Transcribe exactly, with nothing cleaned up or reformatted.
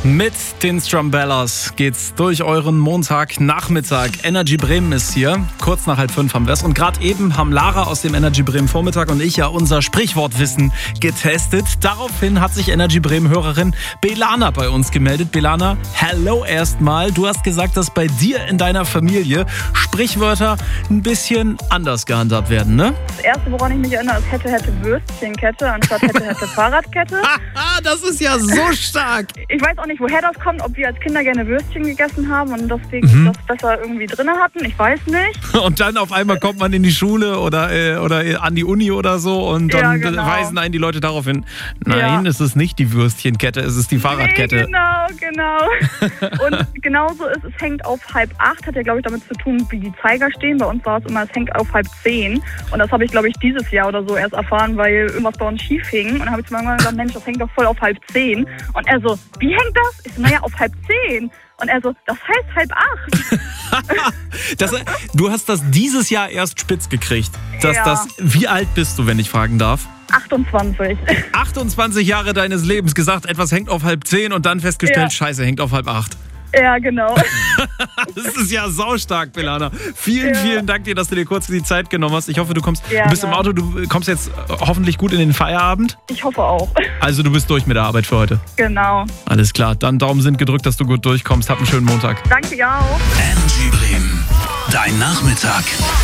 Mit den Strumbellas geht's durch euren Montagnachmittag. Energy Bremen ist hier. Kurz nach halb fünf haben wir es. Und gerade eben haben Lara aus dem Energy Bremen Vormittag und ich ja unser Sprichwortwissen getestet. Daraufhin hat sich Energy Bremen Hörerin Belana bei uns gemeldet. Belana, hello erstmal. Du hast gesagt, dass bei dir in deiner Familie Sprichwörter ein bisschen anders gehandhabt werden, ne? Das erste, woran ich mich erinnere, ist hätte, hätte Würstchenkette anstatt hätte, hätte Fahrradkette. Das ist ja so stark. Ich weiß auch nicht, woher das kommt, ob wir als Kinder gerne Würstchen gegessen haben und deswegen Mhm. das besser irgendwie drin hatten. Ich weiß nicht. Und dann auf einmal kommt man in die Schule oder, äh, oder an die Uni oder so und dann Ja, genau. weisen einen die Leute darauf hin, nein, Ja. es ist nicht die Würstchenkette, es ist die Fahrradkette. Nee, genau, genau. Und genauso ist, es hängt auf halb acht, hat ja, glaube ich, damit zu tun, wie die Zeiger stehen. Bei uns war es immer, es hängt auf halb zehn. Und das habe ich, glaube ich, dieses Jahr oder so erst erfahren, weil irgendwas bei uns schief hing. Und dann habe ich zu meinem Mann gesagt, Mensch, das hängt doch voll auf halb zehn. Und er so, wie hängt das? Ich so, naja, auf halb zehn. Und er so, das heißt halb acht. das, du hast das dieses Jahr erst spitz gekriegt. Das, Ja. das, wie alt bist du, wenn ich fragen darf? achtundzwanzig. achtundzwanzig Jahre deines Lebens gesagt, etwas hängt auf halb zehn und dann festgestellt, Ja. scheiße, hängt auf halb acht. Ja, genau. Das ist ja saustark, Belana. Vielen, Ja. vielen Dank dir, dass du dir kurz die Zeit genommen hast. Ich hoffe, du kommst, Ja, du bist im ja. Auto, du kommst jetzt hoffentlich gut in den Feierabend. Ich hoffe auch. Also du bist durch mit der Arbeit für heute. Genau. Alles klar, dann Daumen sind gedrückt, dass du gut durchkommst. Hab einen schönen Montag. Danke, ja auch. Energy Bremen. Dein Nachmittag